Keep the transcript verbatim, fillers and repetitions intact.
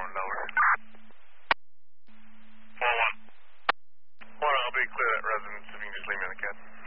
going nowhere. four one. One, I'll be clear that residence if you can just leave me on the cat.